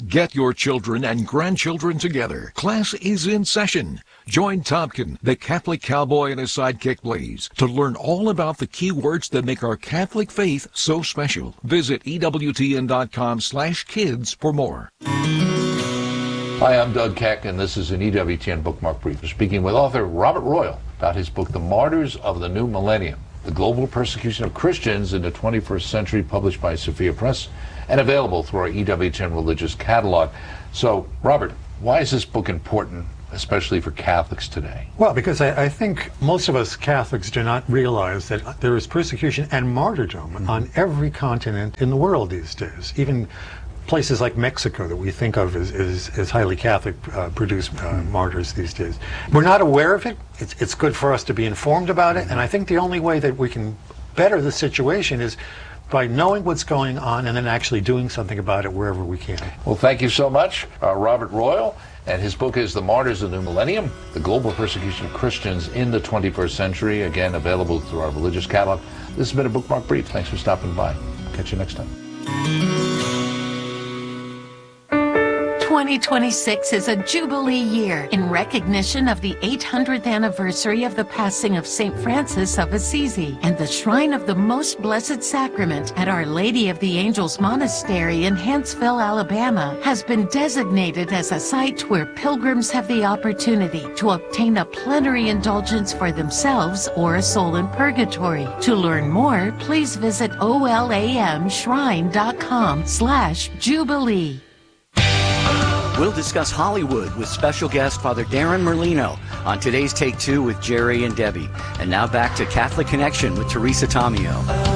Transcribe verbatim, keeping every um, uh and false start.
Get your children and grandchildren together. Class is in session. Join Topkin, the Catholic cowboy, and his sidekick Blaze to learn all about the key words that make our Catholic faith so special. Visit E W T N dot com slash kids for more. Hi, I'm Doug Keck, and this is an E W T N Bookmark Brief. We're speaking with author Robert Royal about his book, The Martyrs of the New Millennium, The Global Persecution of Christians in the twenty-first Century, published by Sophia Press, and available through our E W T N Religious Catalog. So, Robert, why is this book important, especially for Catholics today? Well, because I, I think most of us Catholics do not realize that there is persecution and martyrdom mm-hmm. on every continent in the world these days. Even places like Mexico that we think of as, as, as highly Catholic uh, produce uh, mm-hmm. martyrs these days. We're not aware of it. It's, it's good for us to be informed about it, mm-hmm. and I think the only way that we can better the situation is by knowing what's going on and then actually doing something about it wherever we can. Well, thank you so much, uh, Robert Royal. And his book is The Martyrs of the New Millennium, The Global Persecution of Christians in the twenty-first Century. Again, available through our religious catalog. This has been a Bookmark Brief. Thanks for stopping by. Catch you next time. twenty twenty-six is a Jubilee year in recognition of the eight hundredth anniversary of the passing of Saint Francis of Assisi, and the Shrine of the Most Blessed Sacrament at Our Lady of the Angels Monastery in Huntsville, Alabama, has been designated as a site where pilgrims have the opportunity to obtain a plenary indulgence for themselves or a soul in purgatory. To learn more, please visit olamshrine.com slash Jubilee. We'll discuss Hollywood with special guest Father Darren Merlino on today's Take Two with Jerry and Debbie. And now back to Catholic Connection with Teresa Tomeo.